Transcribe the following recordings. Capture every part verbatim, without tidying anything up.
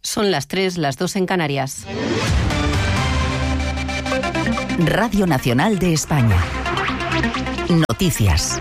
Son las tres, las dos en Canarias. Radio Nacional de España. Noticias.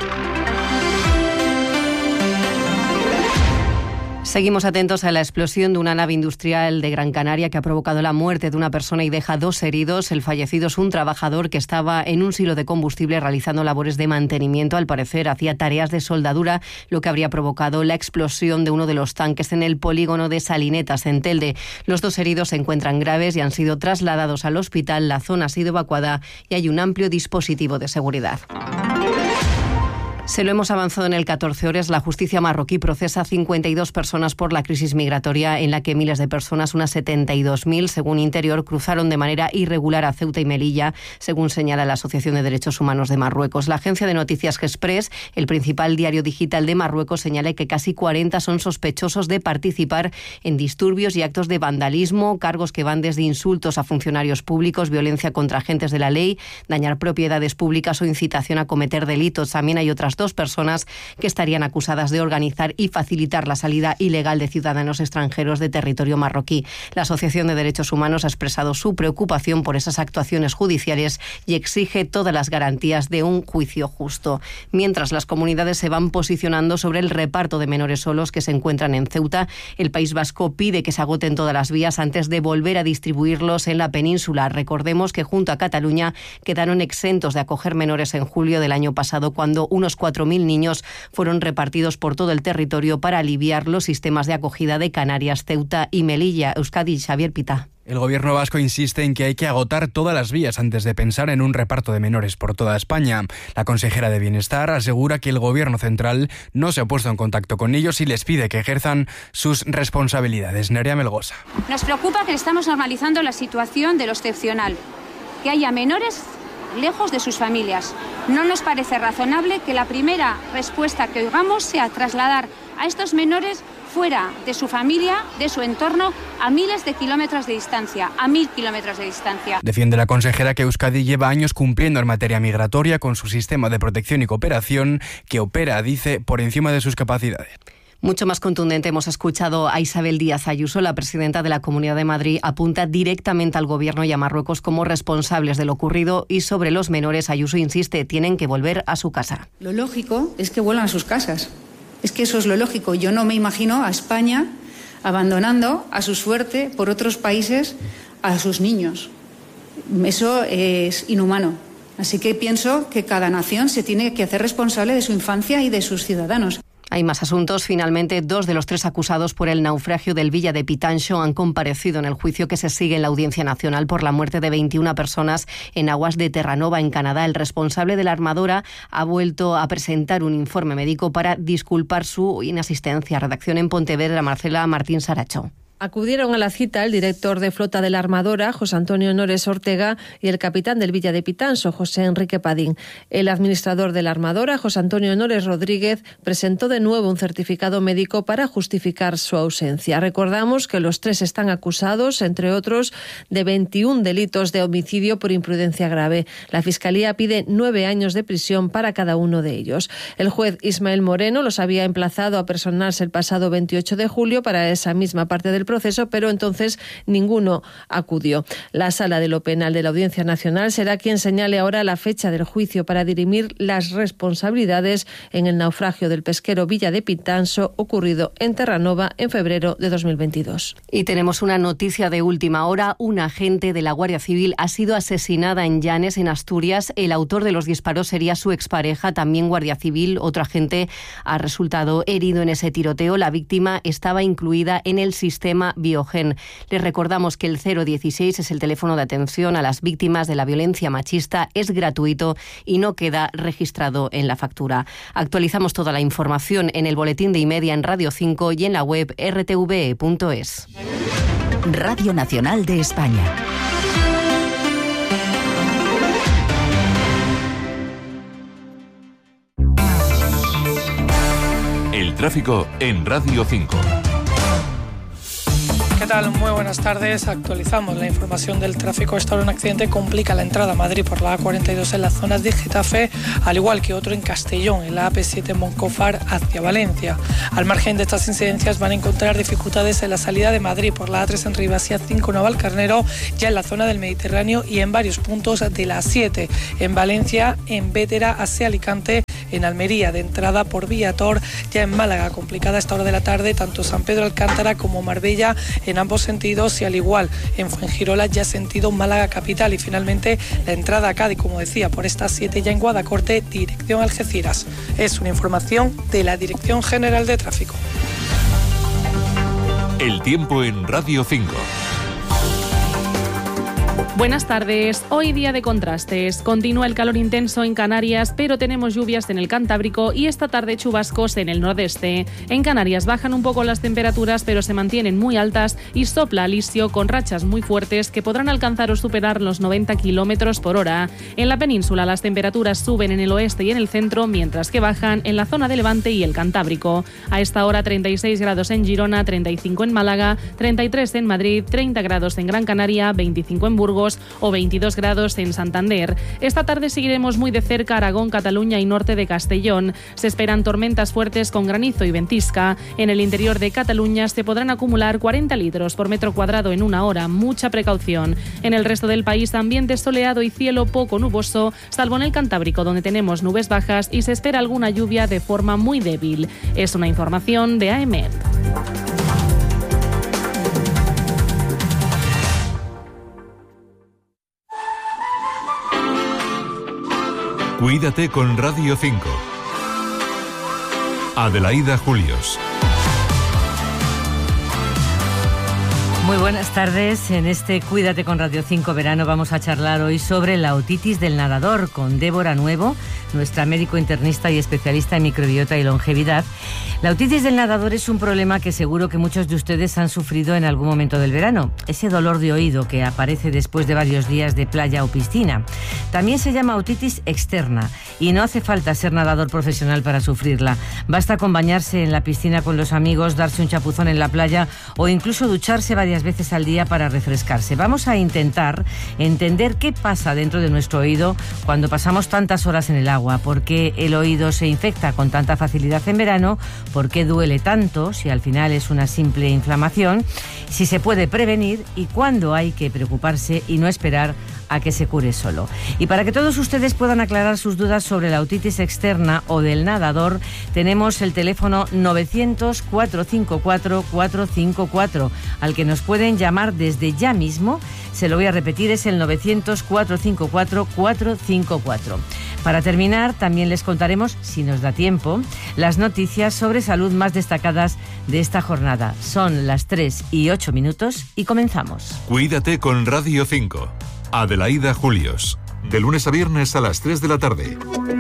Seguimos atentos a la explosión de una nave industrial de Gran Canaria que ha provocado la muerte de una persona y deja dos heridos. El fallecido es un trabajador que estaba en un silo de combustible realizando labores de mantenimiento. Al parecer hacía tareas de soldadura, lo que habría provocado la explosión de uno de los tanques en el polígono de Salinetas, en Telde. Los dos heridos se encuentran graves y han sido trasladados al hospital. La zona ha sido evacuada y hay un amplio dispositivo de seguridad. Se lo hemos avanzado en el catorce horas. La justicia marroquí procesa a cincuenta y dos personas por la crisis migratoria en la que miles de personas, unas setenta y dos mil, según Interior, cruzaron de manera irregular a Ceuta y Melilla, según señala la Asociación de Derechos Humanos de Marruecos. La agencia de noticias Express, el principal diario digital de Marruecos, señala que casi cuarenta son sospechosos de participar en disturbios y actos de vandalismo, cargos que van desde insultos a funcionarios públicos, violencia contra agentes de la ley, dañar propiedades públicas o incitación a cometer delitos. También hay otras dos personas que estarían acusadas de organizar y facilitar la salida ilegal de ciudadanos extranjeros de territorio marroquí. La Asociación de Derechos Humanos ha expresado su preocupación por esas actuaciones judiciales y exige todas las garantías de un juicio justo. Mientras las comunidades se van posicionando sobre el reparto de menores solos que se encuentran en Ceuta, el País Vasco pide que se agoten todas las vías antes de volver a distribuirlos en la península. Recordemos que junto a Cataluña quedaron exentos de acoger menores en julio del año pasado, cuando unos cuatro mil niños fueron repartidos por todo el territorio para aliviar los sistemas de acogida de Canarias, Ceuta y Melilla. Euskadi, Xavier Pita. El gobierno vasco insiste en que hay que agotar todas las vías antes de pensar en un reparto de menores por toda España. La consejera de Bienestar asegura que el gobierno central no se ha puesto en contacto con ellos y les pide que ejerzan sus responsabilidades. Nerea Melgosa. Nos preocupa que estamos normalizando la situación de lo excepcional, que haya menores lejos de sus familias. No nos parece razonable que la primera respuesta que oigamos sea trasladar a estos menores fuera de su familia, de su entorno, a miles de kilómetros de distancia, a mil kilómetros de distancia. Defiende la consejera que Euskadi lleva años cumpliendo en materia migratoria con su sistema de protección y cooperación, que opera, dice, por encima de sus capacidades. Mucho más contundente hemos escuchado a Isabel Díaz Ayuso, la presidenta de la Comunidad de Madrid, apunta directamente al Gobierno y a Marruecos como responsables de lo ocurrido, y sobre los menores Ayuso insiste, tienen que volver a su casa. Lo lógico es que vuelvan a sus casas. Es que eso es lo lógico. Yo no me imagino a España abandonando a su suerte por otros países a sus niños. Eso es inhumano. Así que pienso que cada nación se tiene que hacer responsable de su infancia y de sus ciudadanos. Hay más asuntos. Finalmente, dos de los tres acusados por el naufragio del Villa de Pitancho han comparecido en el juicio que se sigue en la Audiencia Nacional por la muerte de veintiuna personas en aguas de Terranova, en Canadá. El responsable de la armadora ha vuelto a presentar un informe médico para disculpar su inasistencia. Redacción en Pontevedra, Marcela Martín Saracho. Acudieron a la cita el director de flota de la armadora, José Antonio Nores Ortega, y el capitán del Villa de Pitanso, José Enrique Padín. El administrador de la armadora, José Antonio Nores Rodríguez, presentó de nuevo un certificado médico para justificar su ausencia. Recordamos que los tres están acusados, entre otros, de veintiún delitos de homicidio por imprudencia grave. La Fiscalía pide nueve años de prisión para cada uno de ellos. El juez Ismael Moreno los había emplazado a personarse el pasado veintiocho de julio para esa misma parte del proceso, pero entonces ninguno acudió. La Sala de lo Penal de la Audiencia Nacional será quien señale ahora la fecha del juicio para dirimir las responsabilidades en el naufragio del pesquero Villa de Pitanso ocurrido en Terranova en febrero de dos mil veintidós. Y tenemos una noticia de última hora. Una agente de la Guardia Civil ha sido asesinada en Llanes, en Asturias. El autor de los disparos sería su expareja, también guardia civil. Otro agente ha resultado herido en ese tiroteo. La víctima estaba incluida en el sistema Biogen. Les recordamos que el cero dieciséis es el teléfono de atención a las víctimas de la violencia machista, es gratuito y no queda registrado en la factura. Actualizamos toda la información en el boletín de Imedia en Radio cinco y en la web r t v e punto es. Radio Nacional de España. El tráfico en Radio cinco. ¿Qué tal? Muy buenas tardes. Actualizamos la información del tráfico. Esta hora un accidente complica la entrada a Madrid por la A cuarenta y dos en la zona de Getafe, al igual que otro en Castellón, en la A P siete Moncofar hacia Valencia. Al margen de estas incidencias van a encontrar dificultades en la salida de Madrid por la A tres en Rivas y A cinco Navalcarnero, ya en la zona del Mediterráneo y en varios puntos de la A siete. En Valencia, en Bétera hacia Alicante, en Almería de entrada por Viator, ya en Málaga complicada a esta hora de la tarde, tanto San Pedro Alcántara como Marbella en ambos sentidos, y al igual en Fuengirola ya sentido Málaga capital, y finalmente la entrada a Cádiz, como decía, por esta siete ya en Guadacorte, dirección Algeciras. Es una información de la Dirección General de Tráfico. El tiempo en Radio cinco. Buenas tardes. Hoy día de contrastes. Continúa el calor intenso en Canarias, pero tenemos lluvias en el Cantábrico y esta tarde chubascos en el nordeste. En Canarias bajan un poco las temperaturas, pero se mantienen muy altas y sopla alisio con rachas muy fuertes que podrán alcanzar o superar los noventa kilómetros por hora. En la península las temperaturas suben en el oeste y en el centro, mientras que bajan en la zona de Levante y el Cantábrico. A esta hora treinta y seis grados en Girona, treinta y cinco en Málaga, treinta y tres en Madrid, treinta grados en Gran Canaria, veinticinco en Burgos o veintidós grados en Santander. Esta tarde seguiremos muy de cerca Aragón, Cataluña y norte de Castellón. Se esperan tormentas fuertes con granizo y ventisca. En el interior de Cataluña se podrán acumular cuarenta litros por metro cuadrado en una hora. Mucha precaución. En el resto del país, ambiente soleado y cielo poco nuboso, salvo en el Cantábrico, donde tenemos nubes bajas y se espera alguna lluvia de forma muy débil. Es una información de A E M E T. Cuídate con Radio cinco. Adelaida Julios. Muy buenas tardes. En este Cuídate con Radio cinco Verano vamos a charlar hoy sobre la otitis del nadador con Débora Nuevo, nuestra médico internista y especialista en microbiota y longevidad. La otitis del nadador es un problema que seguro que muchos de ustedes han sufrido en algún momento del verano. Ese dolor de oído que aparece después de varios días de playa o piscina. También se llama otitis externa y no hace falta ser nadador profesional para sufrirla. Basta con bañarse en la piscina con los amigos, darse un chapuzón en la playa o incluso ducharse varias veces al día para refrescarse. Vamos a intentar entender qué pasa dentro de nuestro oído cuando pasamos tantas horas en el agua, por qué el oído se infecta con tanta facilidad en verano, por qué duele tanto, si al final es una simple inflamación, si se puede prevenir y cuándo hay que preocuparse y no esperar a que se cure solo. Y para que todos ustedes puedan aclarar sus dudas sobre la otitis externa o del nadador, tenemos el teléfono novecientos, cuatrocientos cincuenta y cuatro, cuatrocientos cincuenta y cuatro, al que nos pueden llamar desde ya mismo. Se lo voy a repetir, es el novecientos, cuatrocientos cincuenta y cuatro, cuatrocientos cincuenta y cuatro. Para terminar, también les contaremos, si nos da tiempo, las noticias sobre salud más destacadas de esta jornada. Son las tres y ocho minutos y comenzamos. Cuídate con Radio cinco. Adelaida Julios. De lunes a viernes a las tres de la tarde.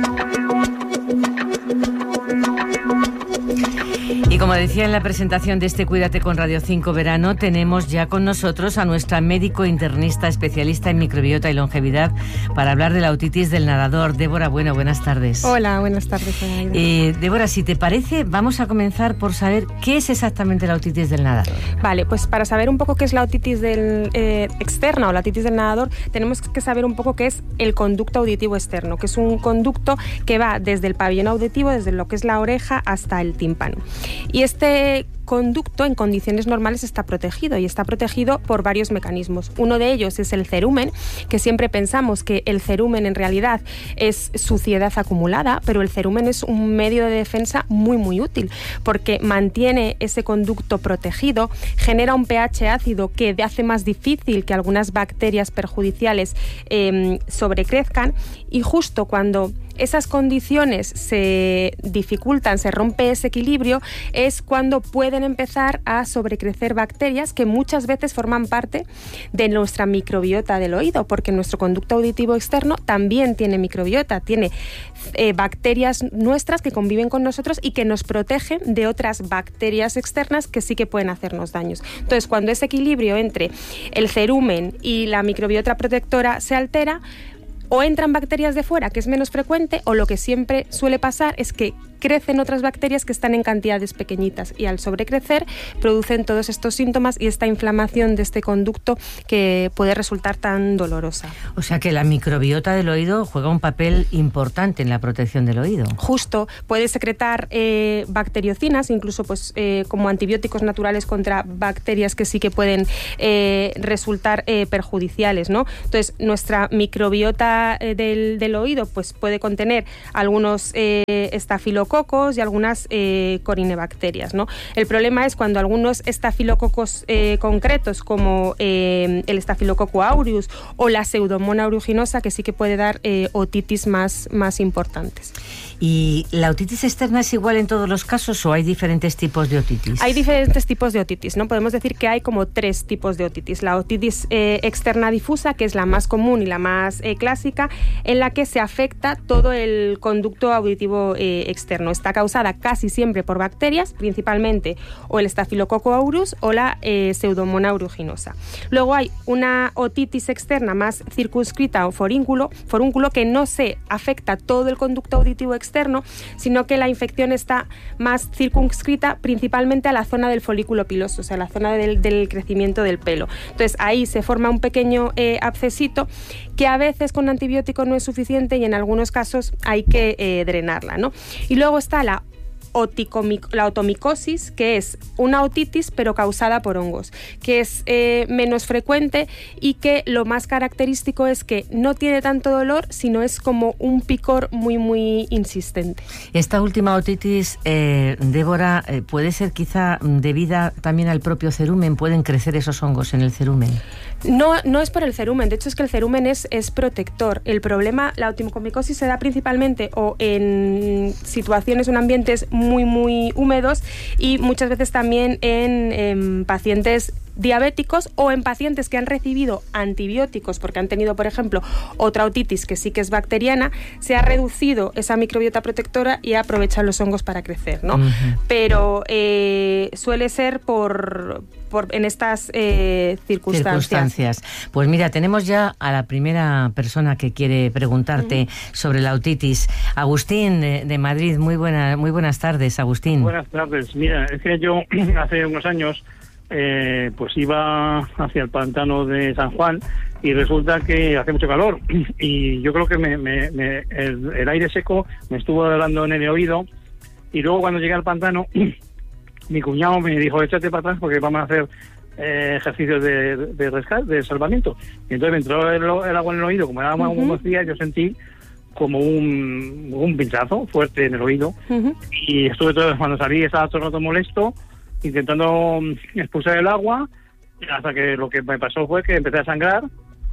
Y como decía en la presentación de este Cuídate con Radio cinco Verano, tenemos ya con nosotros a nuestra médico internista especialista en microbiota y longevidad para hablar de la otitis del nadador. Débora, bueno, buenas tardes. Hola, buenas tardes. Eh, Débora, si te parece, vamos a comenzar por saber qué es exactamente la otitis del nadador. Vale, pues para saber un poco qué es la otitis del, eh, externa o la otitis del nadador, tenemos que saber un poco qué es el conducto auditivo externo, que es un conducto que va desde el pabellón auditivo, desde lo que es la oreja hasta el tímpano. Y este conducto en condiciones normales está protegido y está protegido por varios mecanismos. Uno de ellos es el cerumen, que siempre pensamos que el cerumen en realidad es suciedad acumulada, pero el cerumen es un medio de defensa muy muy útil porque mantiene ese conducto protegido, genera un pH ácido que hace más difícil que algunas bacterias perjudiciales eh, sobrecrezcan, y justo cuando esas condiciones se dificultan, se rompe ese equilibrio, es cuando pueden empezar a sobrecrecer bacterias que muchas veces forman parte de nuestra microbiota del oído, porque nuestro conducto auditivo externo también tiene microbiota, tiene eh, bacterias nuestras que conviven con nosotros y que nos protegen de otras bacterias externas que sí que pueden hacernos daños. Entonces, cuando ese equilibrio entre el cerumen y la microbiota protectora se altera, o entran bacterias de fuera, que es menos frecuente, o lo que siempre suele pasar es que crecen otras bacterias que están en cantidades pequeñitas y al sobrecrecer producen todos estos síntomas y esta inflamación de este conducto que puede resultar tan dolorosa. O sea que la microbiota del oído juega un papel importante en la protección del oído. Justo, puede secretar eh, bacteriocinas, incluso pues eh, como antibióticos naturales contra bacterias que sí que pueden eh, resultar eh, perjudiciales, ¿no? Entonces, nuestra microbiota eh, del, del oído pues puede contener algunos eh, estafilococos y algunas eh, corinebacterias, ¿no? El problema es cuando algunos estafilococos eh, concretos, como eh, el estafilococo aureus o la pseudomonas aeruginosa, que sí que puede dar eh, otitis más, más importantes. ¿Y la otitis externa es igual en todos los casos o hay diferentes tipos de otitis? Hay diferentes tipos de otitis, ¿no? Podemos decir que hay como tres tipos de otitis. La otitis eh, externa difusa, que es la más común y la más eh, clásica, en la que se afecta todo el conducto auditivo eh, externo. Está causada casi siempre por bacterias, principalmente o el estafilococo aureus o la eh, pseudomonas aeruginosa. Luego hay una otitis externa más circunscrita o forúnculo, forúnculo que no se afecta todo el conducto auditivo externo, externo, sino que la infección está más circunscrita principalmente a la zona del folículo piloso, o sea, la zona del, del crecimiento del pelo. Entonces ahí se forma un pequeño eh, abscesito que a veces con antibiótico no es suficiente y en algunos casos hay que eh, drenarla, ¿no? Y luego está la la otomicosis, que es una otitis pero causada por hongos, que es eh, menos frecuente y que lo más característico es que no tiene tanto dolor, sino es como un picor muy muy insistente. Esta última otitis, eh, Débora, eh, puede ser quizá debida también al propio cerumen, pueden crecer esos hongos en el cerumen. No, no es por el cerumen, de hecho es que el cerumen es, es protector. El problema, la otomicosis se da principalmente o en situaciones o en ambientes muy muy húmedos y muchas veces también en, en pacientes diabéticos o en pacientes que han recibido antibióticos porque han tenido, por ejemplo, otra otitis que sí que es bacteriana, se ha reducido esa microbiota protectora y aprovechan los hongos para crecer, ¿no? Uh-huh. Pero eh, suele ser por, por en estas eh, circunstancias. circunstancias. Pues mira, tenemos ya a la primera persona que quiere preguntarte uh-huh. sobre la otitis. Agustín, de, de Madrid, muy, buena, muy buenas tardes, Agustín. Buenas tardes. Mira, es que yo hace unos años Eh, pues iba hacia el pantano de San Juan y resulta que hace mucho calor y yo creo que me, me, me, el, el aire seco me estuvo hablando en el oído y luego cuando llegué al pantano mi cuñado me dijo échate para atrás porque vamos a hacer eh, ejercicios de, de rescate, de salvamiento, y entonces me entró el, el agua en el oído, como era agua uh-huh. unos días, yo sentí como un, un pinchazo fuerte en el oído uh-huh. y estuve todo, cuando salí estaba todo el rato molesto intentando expulsar el agua hasta que lo que me pasó fue que empecé a sangrar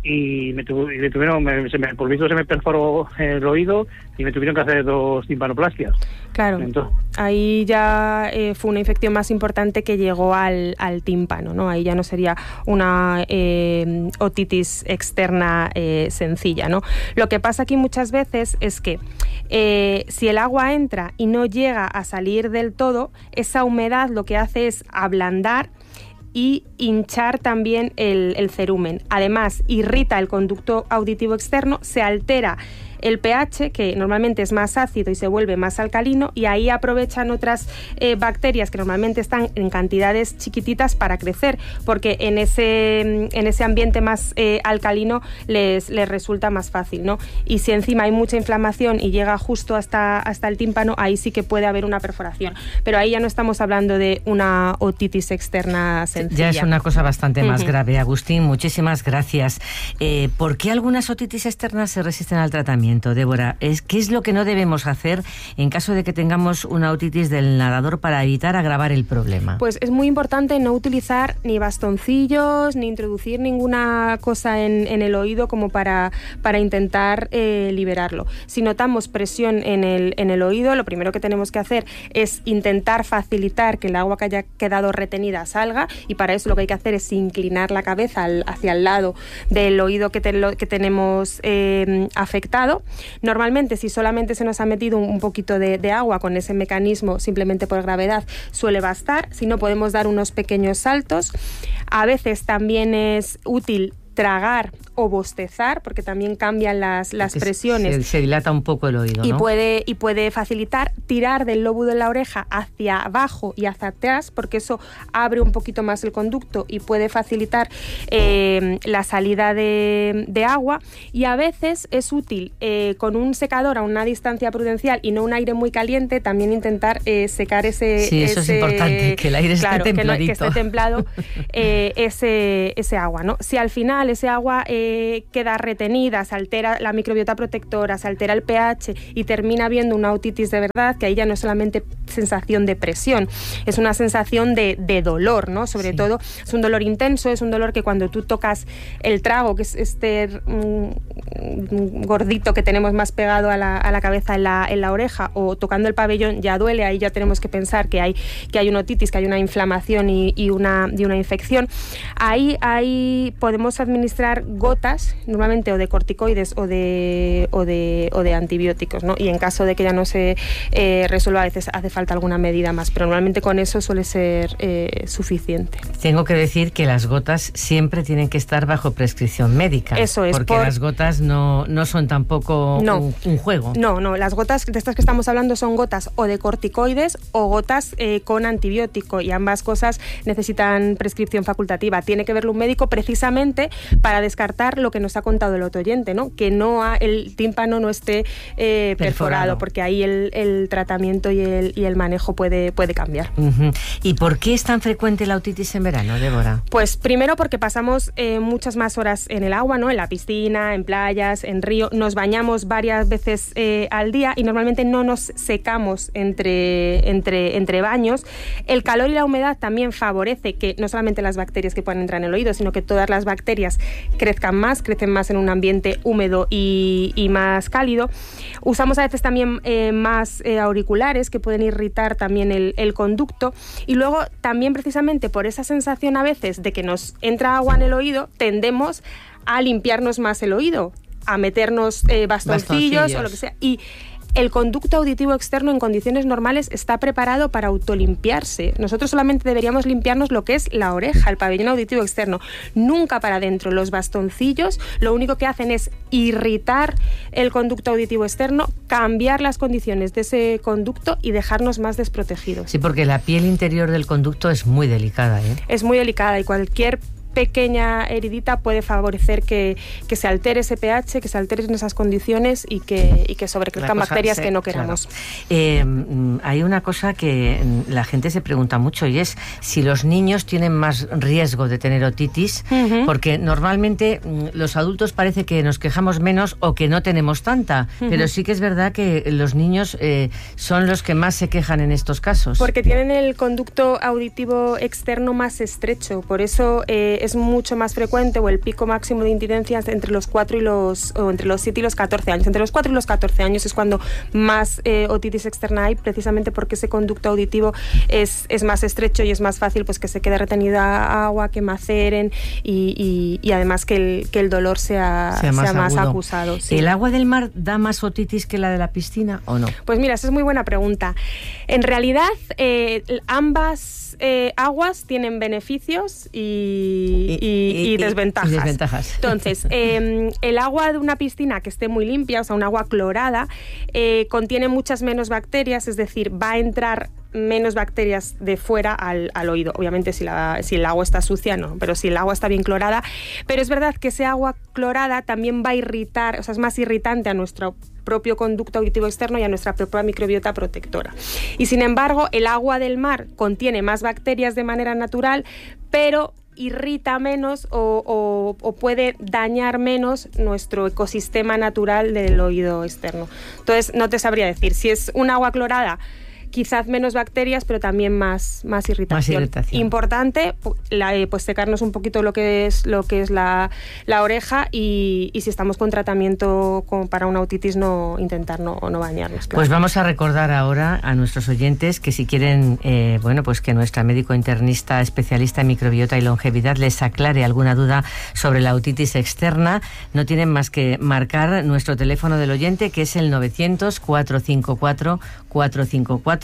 y me, tu, y me tuvieron me, se me, por visto se me perforó el oído y me tuvieron que hacer dos timpanoplastias. Claro, entonces, ahí ya eh, fue una infección más importante que llegó al, al tímpano, ¿no? Ahí ya no sería una eh, otitis externa eh, sencilla, ¿no? Lo que pasa aquí muchas veces es que eh, si el agua entra y no llega a salir del todo, esa humedad lo que hace es ablandar y hinchar también el, el cerumen. Además, irrita el conducto auditivo externo, se altera el pH, que normalmente es más ácido y se vuelve más alcalino, y ahí aprovechan otras eh, bacterias que normalmente están en cantidades chiquititas para crecer, porque en ese, en ese ambiente más eh, alcalino les, les resulta más fácil, ¿no? Y si encima hay mucha inflamación y llega justo hasta, hasta el tímpano, ahí sí que puede haber una perforación. Pero ahí ya no estamos hablando de una otitis externa sencilla. Ya es una cosa bastante más uh-huh. grave. Agustín, muchísimas gracias. Eh, ¿Por qué algunas otitis externas se resisten al tratamiento? Débora, es, ¿qué es lo que no debemos hacer en caso de que tengamos una otitis del nadador para evitar agravar el problema? Pues es muy importante no utilizar ni bastoncillos ni introducir ninguna cosa en, en el oído como para, para intentar eh, liberarlo. Si notamos presión en el, en el oído, lo primero que tenemos que hacer es intentar facilitar que el agua que haya quedado retenida salga, y para eso lo que hay que hacer es inclinar la cabeza al, hacia el lado del oído que, te, lo, que tenemos eh, afectado. Normalmente, si solamente se nos ha metido un poquito de, de agua con ese mecanismo, simplemente por gravedad, suele bastar. Si no, podemos dar unos pequeños saltos. A veces también es útil tragar o bostezar, porque también cambian las, las presiones. Se, se dilata un poco el oído, y ¿no? Puede, y puede facilitar tirar del lóbulo de la oreja hacia abajo y hacia atrás, porque eso abre un poquito más el conducto y puede facilitar eh, la salida de, de agua. Y a veces es útil eh, con un secador a una distancia prudencial y no un aire muy caliente, también intentar eh, secar ese... Sí, eso ese, es importante, que el aire claro, esté templadito. Que, no, que esté templado eh, ese, ese agua, ¿no? Si al final ese agua eh, queda retenida, se altera la microbiota protectora, se altera el pH y termina habiendo una otitis de verdad, que ahí ya no es solamente sensación de presión, es una sensación de, de dolor, ¿no? Sobre sí. todo es un dolor intenso, es un dolor que cuando tú tocas el trago, que es este mm, gordito que tenemos más pegado a la, a la cabeza en la, en la oreja, o tocando el pabellón ya duele, ahí ya tenemos que pensar que hay, que hay una otitis, que hay una inflamación y, y, una, y una infección. Ahí, ahí podemos administrar gotas, normalmente o de corticoides o de, o de, o de antibióticos, ¿no? Y en caso de que ya no se eh, resuelva, a veces hace falta alguna medida más, pero normalmente con eso suele ser eh, suficiente. Tengo que decir que las gotas siempre tienen que estar bajo prescripción médica. Eso es. Porque por... las gotas no, no son tampoco no. un, un juego. No, no, las gotas de estas que estamos hablando son gotas o de corticoides o gotas eh, con antibiótico, y ambas cosas necesitan prescripción facultativa. Tiene que verlo un médico precisamente para descartar lo que nos ha contado el otro oyente, ¿no? Que no ha, el tímpano no esté eh, perforado, perforado, porque ahí el, el tratamiento y el, y el manejo puede, puede cambiar. Uh-huh. ¿Y por qué es tan frecuente la otitis en verano, Débora? Pues primero porque pasamos eh, muchas más horas en el agua, ¿no? En la piscina, en playas, en río, nos bañamos varias veces eh, al día y normalmente no nos secamos entre, entre, entre baños. El calor y la humedad también favorece que no solamente las bacterias que puedan entrar en el oído, sino que todas las bacterias crezcan más, crecen más en un ambiente húmedo y, y más cálido. Usamos a veces también eh, más eh, auriculares que pueden irritar también el, el conducto, y luego también precisamente por esa sensación a veces de que nos entra agua en el oído, tendemos a limpiarnos más el oído, a meternos eh, bastoncillos, bastoncillos o lo que sea, y el conducto auditivo externo en condiciones normales está preparado para autolimpiarse. Nosotros solamente deberíamos limpiarnos lo que es la oreja, el pabellón auditivo externo, nunca para adentro. Los bastoncillos lo único que hacen es irritar el conducto auditivo externo, cambiar las condiciones de ese conducto y dejarnos más desprotegidos. Sí, porque la piel interior del conducto es muy delicada, ¿eh? Es muy delicada, y cualquier pequeña heridita puede favorecer que, que se altere ese pH, que se alteren esas condiciones y que, y que sobrecrezcan bacterias se, que no queramos. Claro. Eh, hay una cosa que la gente se pregunta mucho, y es si los niños tienen más riesgo de tener otitis, uh-huh. porque normalmente los adultos parece que nos quejamos menos o que no tenemos tanta, uh-huh. pero sí que es verdad que los niños eh, son los que más se quejan en estos casos. Porque tienen el conducto auditivo externo más estrecho, por eso eh, es mucho más frecuente, o el pico máximo de incidencias entre los cuatro y los o entre los siete y los catorce años. Entre los cuatro y los catorce años es cuando más eh, otitis externa hay, precisamente porque ese conducto auditivo es, es más estrecho y es más fácil pues que se quede retenida agua, que maceren y, y, y además que el, que el dolor sea, sea más, sea más acusado. Sí. ¿El agua del mar da más otitis que la de la piscina o no? Pues mira, esa es muy buena pregunta. En realidad, eh, ambas eh, aguas tienen beneficios y Y, y, y, desventajas. y desventajas. Entonces, eh, el agua de una piscina que esté muy limpia, o sea, un agua clorada, eh, contiene muchas menos bacterias, es decir, va a entrar menos bacterias de fuera al, al oído. Obviamente si, la, si el agua está sucia, no, pero si el agua está bien clorada. Pero es verdad que ese agua clorada también va a irritar, o sea, es más irritante a nuestro propio conducto auditivo externo y a nuestra propia microbiota protectora. Y sin embargo, el agua del mar contiene más bacterias de manera natural, pero irrita menos o, o, o puede dañar menos nuestro ecosistema natural del oído externo. Entonces, no te sabría decir. Si es un agua clorada, quizás menos bacterias, pero también más, más irritación. Más irritación. Importante, la, pues secarnos un poquito lo que es lo que es la, la oreja y, y si estamos con tratamiento con, para una otitis, no intentar no, no bañarnos. Claro. Pues vamos a recordar ahora a nuestros oyentes que si quieren, eh, bueno, pues que nuestra médico internista especialista en microbiota y longevidad les aclare alguna duda sobre la otitis externa, no tienen más que marcar nuestro teléfono del oyente, que es el novecientos, cuatrocientos cincuenta y cuatro, cuatrocientos cincuenta y cuatro,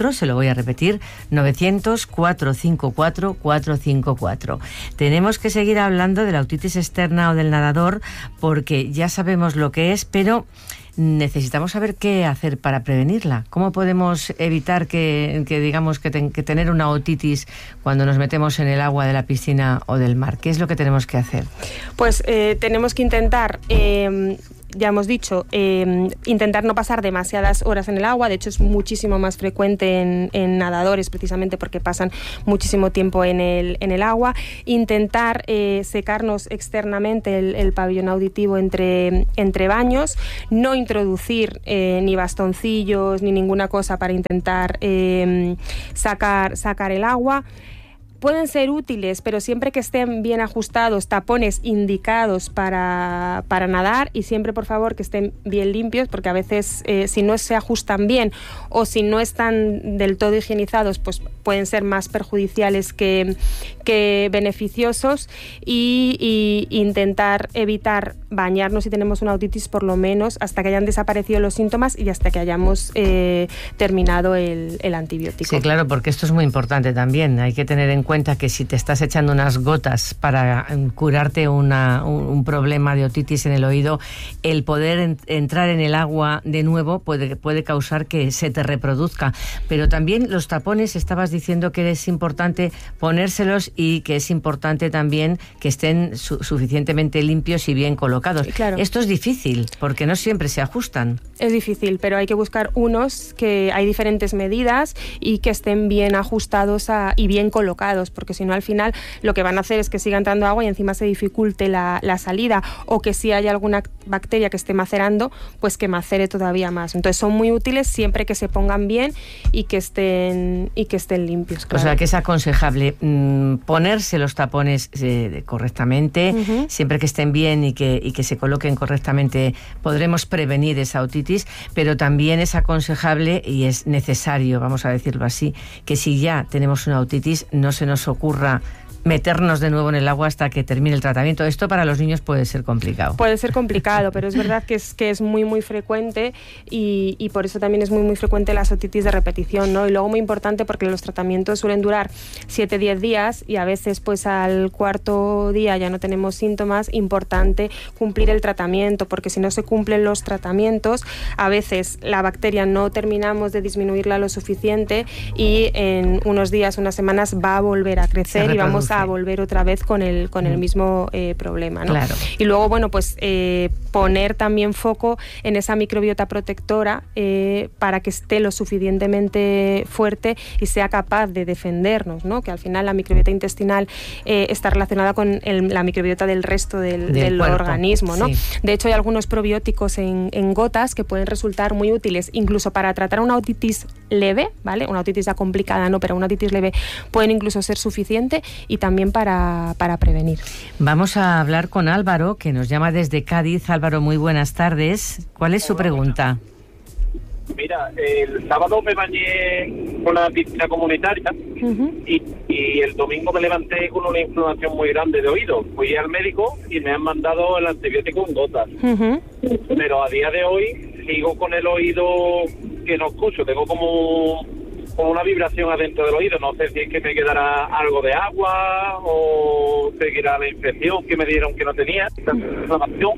cuatro, se lo voy a repetir, novecientos, cuatrocientos cincuenta y cuatro, cuatrocientos cincuenta y cuatro. Tenemos que seguir hablando de la otitis externa o del nadador porque ya sabemos lo que es, pero necesitamos saber qué hacer para prevenirla. ¿Cómo podemos evitar que, que digamos, que, ten, que tener una otitis cuando nos metemos en el agua de la piscina o del mar? ¿Qué es lo que tenemos que hacer? Pues eh, tenemos que intentar... Eh, ya hemos dicho, eh, intentar no pasar demasiadas horas en el agua. De hecho, es muchísimo más frecuente en, en nadadores, precisamente porque pasan muchísimo tiempo en el, en el agua. Intentar eh, secarnos externamente el, el pabellón auditivo entre, entre baños. No introducir eh, ni bastoncillos ni ninguna cosa para intentar eh, sacar, sacar el agua. Pueden ser útiles, pero siempre que estén bien ajustados, tapones indicados para, para nadar, y siempre, por favor, que estén bien limpios, porque a veces eh, si no se ajustan bien o si no están del todo higienizados, pues pueden ser más perjudiciales que, que beneficiosos. Y, y intentar evitar bañarnos si tenemos una otitis, por lo menos hasta que hayan desaparecido los síntomas y hasta que hayamos eh, terminado el, el antibiótico. Sí, claro, porque esto es muy importante también. Hay que tener en cuenta cuenta que si te estás echando unas gotas para curarte una, un, un problema de otitis en el oído, el poder en, entrar en el agua de nuevo puede, puede causar que se te reproduzca. Pero también los tapones, estabas diciendo que es importante ponérselos y que es importante también que estén su, suficientemente limpios y bien colocados. Claro. Esto es difícil porque no siempre se ajustan. Es difícil, pero hay que buscar unos que hay diferentes medidas y que estén bien ajustados a, y bien colocados, porque si no, al final lo que van a hacer es que siga entrando agua y encima se dificulte la, la salida, o que si hay alguna bacteria que esté macerando, pues que macere todavía más. Entonces son muy útiles siempre que se pongan bien y que estén y que estén limpios. Claro. O sea que es aconsejable mmm, ponerse los tapones eh, correctamente, uh-huh. siempre que estén bien y que, y que se coloquen correctamente, podremos prevenir esa otitis, pero también es aconsejable y es necesario, vamos a decirlo así, que si ya tenemos una otitis no se nos ocurra meternos de nuevo en el agua hasta que termine el tratamiento. Esto para los niños puede ser complicado. Puede ser complicado, pero es verdad que es que es muy muy frecuente y, y por eso también es muy muy frecuente las otitis de repetición, ¿no? Y luego muy importante porque los tratamientos suelen durar siete a diez días y a veces pues al cuarto día ya no tenemos síntomas. Importante cumplir el tratamiento, porque si no se cumplen los tratamientos, a veces la bacteria no terminamos de disminuirla lo suficiente y en unos días, unas semanas va a volver a crecer y vamos a a volver otra vez con el con el mismo eh, problema, ¿no? Claro. Y luego, bueno, pues eh, poner también foco en esa microbiota protectora eh, para que esté lo suficientemente fuerte y sea capaz de defendernos, ¿no? Que al final la microbiota intestinal eh, está relacionada con el, la microbiota del resto del, del, del organismo, ¿no? Sí. De hecho, hay algunos probióticos en, en gotas que pueden resultar muy útiles, incluso para tratar una otitis leve, ¿vale? Una otitis ya complicada, no, pero una otitis leve pueden incluso ser suficiente, y también para, para prevenir. Vamos a hablar con Álvaro, que nos llama desde Cádiz. Álvaro, muy buenas tardes. ¿Cuál es su pregunta? Mira, el sábado me bañé con la piscina comunitaria uh-huh. y, y el domingo me levanté con una inflamación muy grande de oído. Fui al médico y me han mandado el antibiótico en gotas. Uh-huh. Pero a día de hoy sigo con el oído que no escucho. Tengo como... con una vibración adentro del oído. No sé si es que me quedará algo de agua o seguirá la infección que me dieron que no tenía. Inflamación.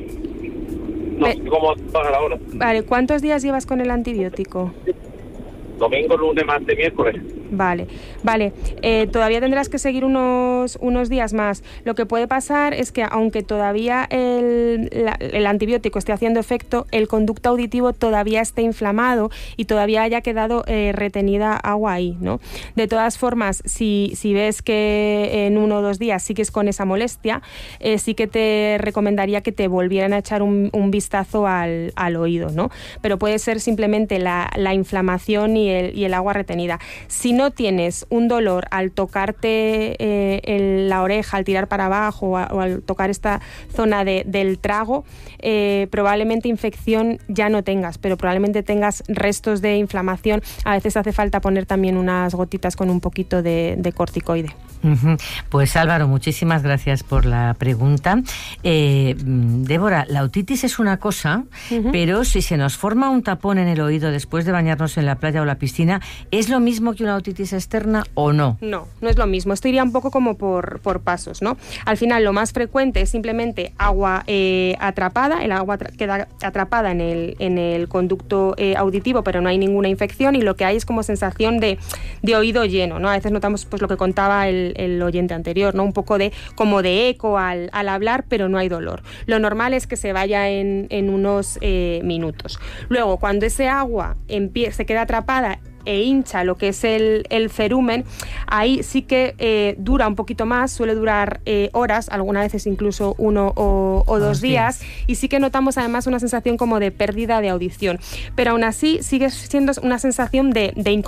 No sé cómo pagar ahora. Vale, ¿cuántos días llevas con el antibiótico? Domingo, lunes, martes, miércoles. Vale, vale. Eh, todavía tendrás que seguir unos, unos días más. Lo que puede pasar es que aunque todavía el, la, el antibiótico esté haciendo efecto, el conducto auditivo todavía esté inflamado y todavía haya quedado eh, retenida agua ahí, ¿no? De todas formas, si, si ves que en uno o dos días sigues con esa molestia, eh, sí que te recomendaría que te volvieran a echar un, un vistazo al, al oído, ¿no? Pero puede ser simplemente la, la inflamación y el, y el agua retenida. Si no tienes un dolor al tocarte eh, el, la oreja, al tirar para abajo o, a, o al tocar esta zona de, del trago, eh, probablemente infección ya no tengas, pero probablemente tengas restos de inflamación. A veces hace falta poner también unas gotitas con un poquito de, de corticoide. Uh-huh. Pues Álvaro, muchísimas gracias por la pregunta. Eh, Débora, la otitis es una cosa, uh-huh. pero si se nos forma un tapón en el oído después de bañarnos en la playa o la piscina, ¿es lo mismo que una otitis externa o no? No, no es lo mismo. Esto iría un poco como por, por pasos, ¿no? Al final, lo más frecuente es simplemente agua eh, atrapada, el agua tra- queda atrapada en el, en el conducto eh, auditivo, pero no hay ninguna infección, y lo que hay es como sensación de, de oído lleno, ¿no? A veces notamos pues lo que contaba el el oyente anterior, ¿no? Un poco de como de eco al, al hablar, pero no hay dolor. Lo normal es que se vaya en, en unos eh, minutos. Luego, cuando ese agua empie- se queda atrapada e hincha lo que es el, el cerumen, ahí sí que eh, dura un poquito más, suele durar eh, horas, algunas veces incluso uno o, o dos días, y sí que notamos además una sensación como de pérdida de audición, pero aún así sigue siendo una sensación de, de